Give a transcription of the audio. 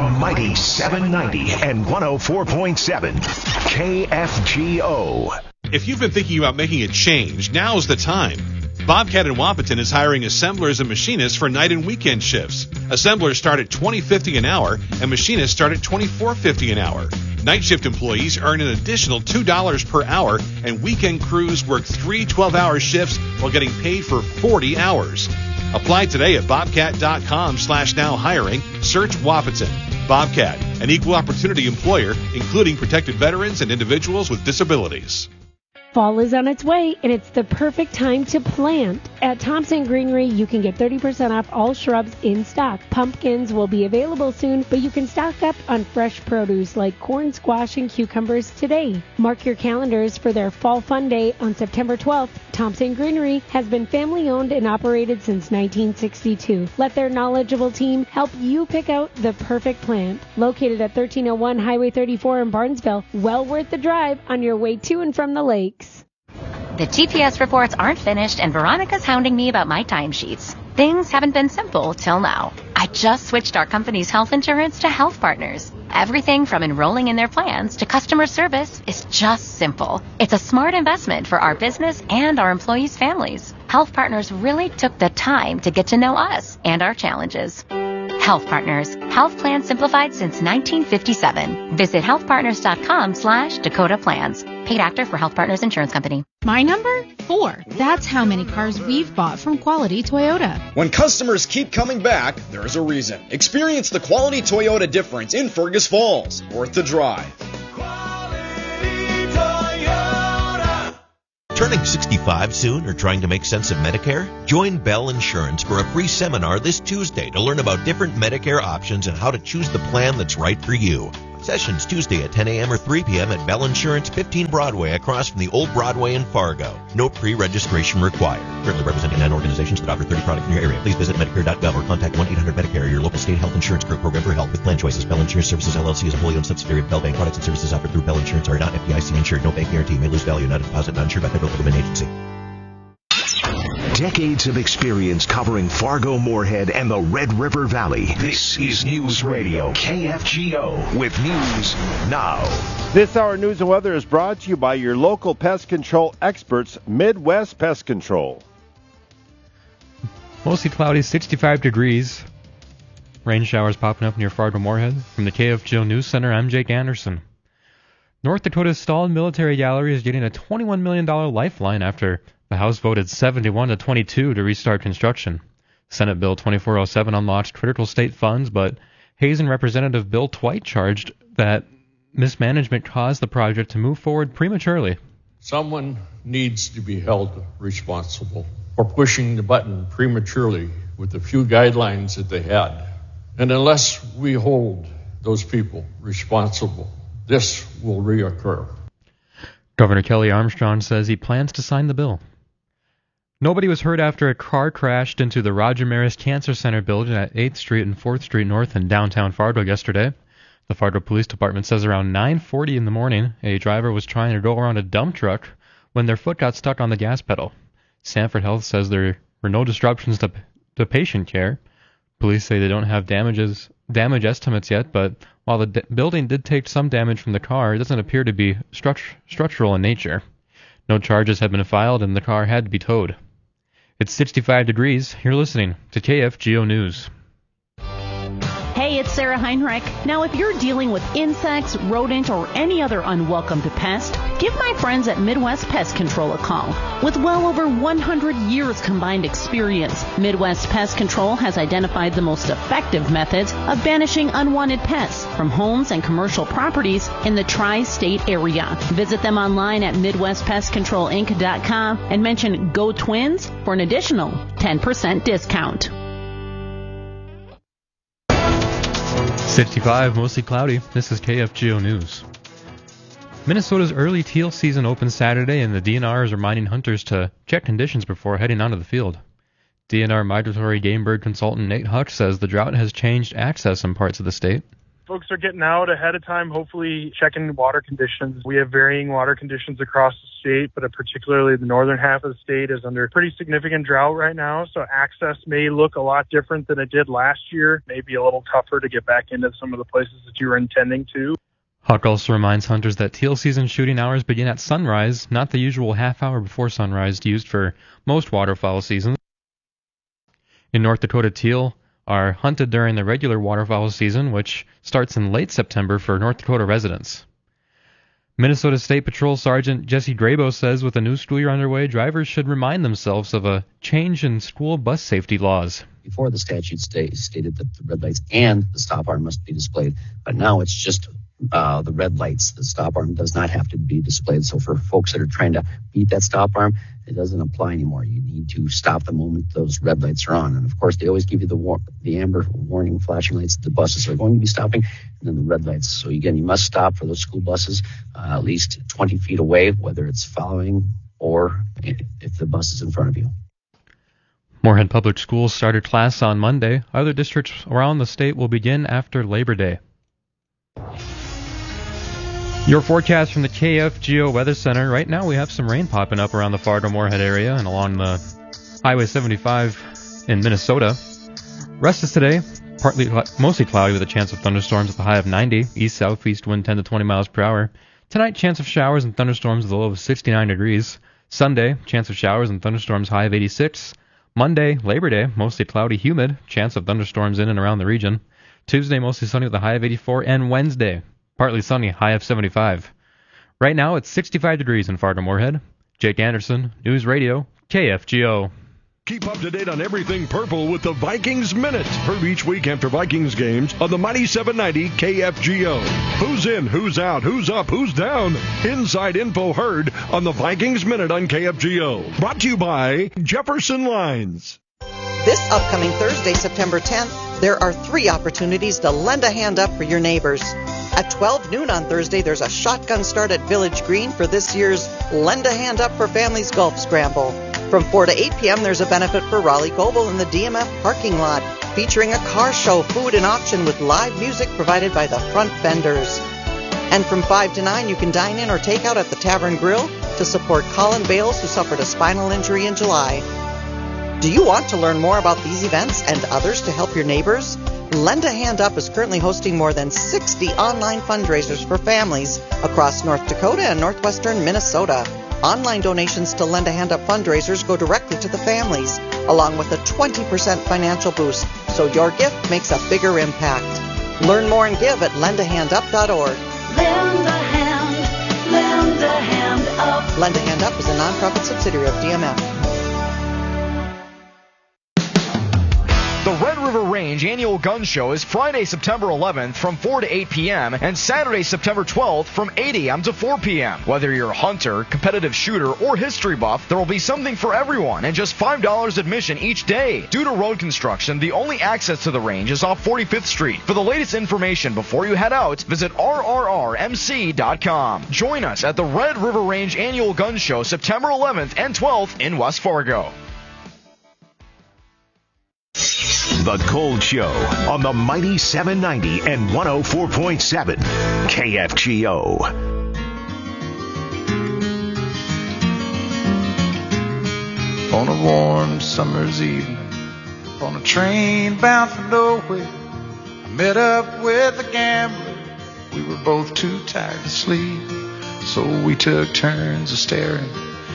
The mighty 790 and 104.7 KFGO. If you've been thinking about making a change, now's the time. Bobcat in Wapaton is hiring assemblers and machinists for night and weekend shifts. Assemblers start at $20.50 an hour, and machinists start at $24.50 an hour. Night shift employees earn an additional $2 per hour, and weekend crews work 3 12-hour shifts while getting paid for 40 hours. Apply today at bobcat.com/now hiring. Search Wapaton. Bobcat, an equal opportunity employer, including protected veterans and individuals with disabilities. Fall is on its way, and it's the perfect time to plant. At Thompson Greenery, you can get 30% off all shrubs in stock. Pumpkins will be available soon, but you can stock up on fresh produce like corn, squash, and cucumbers today. Mark your calendars for their Fall Fun Day on September 12th. Thompson Greenery has been family-owned and operated since 1962. Let their knowledgeable team help you pick out the perfect plant. Located at 1301 Highway 34 in Barnesville, well worth the drive on your way to and from the lake. The TPS reports aren't finished, and Veronica's hounding me about my timesheets. Things haven't been simple till now. I just switched our company's health insurance to Health Partners. Everything from enrolling in their plans to customer service is just simple. It's a smart investment for our business and our employees' families. Health Partners really took the time to get to know us and our challenges. Health Partners. Health plans simplified since 1957. Visit healthpartners.com/Dakota Plans. Paid actor for Health Partners Insurance Company. My number? 4. That's how many cars we've bought from Quality Toyota. When customers keep coming back, there's a reason. Experience the Quality Toyota difference in Fergus Falls. Worth the drive. Turning 65 soon or trying to make sense of Medicare? Join Bell Insurance for a free seminar this Tuesday to learn about different Medicare options and how to choose the plan that's right for you. Sessions Tuesday at 10 a.m. or 3 p.m. at Bell Insurance, 15 Broadway, across from the old Broadway in Fargo. No pre-registration required. Currently representing 9 organizations that offer 30 products in your area. Please visit Medicare.gov or contact 1-800-MEDICARE, your local state health insurance group program for help with plan choices. Bell Insurance Services, LLC is a wholly owned subsidiary of Bell Bank. Products and services offered through Bell Insurance are not FDIC insured. No bank guarantee. May lose value. Not a deposit. Not insured by federal government agency. Decades of experience covering Fargo, Moorhead, and the Red River Valley. This is News Radio KFGO with news now. This hour news and weather is brought to you by your local pest control experts, Midwest Pest Control. Mostly cloudy, 65 degrees. Rain showers popping up near Fargo, Moorhead. From the KFGO News Center, I'm Jake Anderson. North Dakota's stalled military gallery is getting a $21 million lifeline after the House voted 71-22 to restart construction. Senate Bill 2407 unlocked critical state funds, but Hazen Representative Bill Twite charged that mismanagement caused the project to move forward prematurely. Someone needs to be held responsible for pushing the button prematurely with the few guidelines that they had. And unless we hold those people responsible, this will reoccur. Governor Kelly Armstrong says he plans to sign the bill. Nobody was hurt after a car crashed into the Roger Maris Cancer Center building at 8th Street and 4th Street North in downtown Fargo yesterday. The Fargo Police Department says around 9:40 in the morning, a driver was trying to go around a dump truck when their foot got stuck on the gas pedal. Sanford Health says there were no disruptions to patient care. Police say they don't have damage estimates yet, but while the building did take some damage from the car, it doesn't appear to be structural in nature. No charges have been filed, and the car had to be towed. It's 65 degrees. You're listening to KFGO News. Hey, it's Sarah Heinrich. Now, if you're dealing with insects, rodent, or any other unwelcome pest, give my friends at Midwest Pest Control a call. With well over 100 years combined experience, Midwest Pest Control has identified the most effective methods of banishing unwanted pests from homes and commercial properties in the tri-state area. Visit them online at MidwestPestControlInc.com and mention Go Twins for an additional 10% discount. 65, mostly cloudy. This is KFGO News. Minnesota's early teal season opens Saturday, and the DNR is reminding hunters to check conditions before heading onto the field. DNR migratory game bird consultant Nate Huck says the drought has changed access in parts of the state. Folks are getting out ahead of time, hopefully checking water conditions. We have varying water conditions across the state, but particularly the northern half of the state is under pretty significant drought right now. So access may look a lot different than it did last year. Maybe a little tougher to get back into some of the places that you were intending to. Huck also reminds hunters that teal season shooting hours begin at sunrise, not the usual half hour before sunrise used for most waterfowl seasons. In North Dakota, teal are hunted during the regular waterfowl season, which starts in late September for North Dakota residents. Minnesota State Patrol Sergeant Jesse Grabo says with a new school year underway, drivers should remind themselves of a change in school bus safety laws. Before, the statute stated that the red lights and the stop arm must be displayed, but now it's just the red lights. The stop arm does not have to be displayed. So for folks that are trying to beat that stop arm, it doesn't apply anymore. You need to stop the moment those red lights are on. And of course, they always give you the amber warning flashing lights that the buses are going to be stopping, and then the red lights. So again, you must stop for those school buses at least 20 feet away, whether it's following or if the bus is in front of you. Moorhead Public Schools started class on Monday. Other districts around the state will begin after Labor Day. Your forecast from the KFGO Weather Center. Right now we have some rain popping up around the Fargo-Moorhead area and along the Highway 75 in Minnesota. Rest of today, mostly cloudy with a chance of thunderstorms at the high of 90. East-southeast wind 10 to 20 miles per hour. Tonight, chance of showers and thunderstorms with a low of 69 degrees. Sunday, chance of showers and thunderstorms, high of 86. Monday, Labor Day, mostly cloudy, humid. Chance of thunderstorms in and around the region. Tuesday, mostly sunny with a high of 84. And Wednesday, partly sunny, high of 75. Right now, it's 65 degrees in Fargo-Moorhead. Jake Anderson, News Radio, KFGO. Keep up to date on everything purple with the Vikings Minute. Heard each week after Vikings games on the Mighty 790 KFGO. Who's in, who's out, who's up, who's down? Inside info heard on the Vikings Minute on KFGO. Brought to you by Jefferson Lines. This upcoming Thursday, September 10th, there are 3 opportunities to lend a hand up for your neighbors. At 12 noon on Thursday, there's a shotgun start at Village Green for this year's Lend a Hand Up for Families Golf Scramble. From 4 to 8 p.m., there's a benefit for Raleigh Goebel in the DMF parking lot, featuring a car show, food, and auction with live music provided by the front vendors. And from 5 to 9, you can dine in or take out at the Tavern Grill to support Colin Bales, who suffered a spinal injury in July. Do you want to learn more about these events and others to help your neighbors? Lend a Hand Up is currently hosting more than 60 online fundraisers for families across North Dakota and northwestern Minnesota. Online donations to Lend a Hand Up fundraisers go directly to the families, along with a 20% financial boost, so your gift makes a bigger impact. Learn more and give at lendahandup.org. Lend a hand, lend a hand up. Lend a Hand Up is a nonprofit subsidiary of DMF. The Red River Range Annual Gun Show is Friday, September 11th from 4 to 8 p.m. and Saturday, September 12th from 8 a.m. to 4 p.m. Whether you're a hunter, competitive shooter, or history buff, there will be something for everyone and just $5 admission each day. Due to road construction, the only access to the range is off 45th Street. For the latest information before you head out, visit rrrmc.com. Join us at the Red River Range Annual Gun Show September 11th and 12th in West Fargo. The Cold Show on the Mighty 790 and 104.7 KFGO. On a warm summer's evening, on a train bound for nowhere, I met up with a gambler. We were both too tired to sleep, so we took turns of staring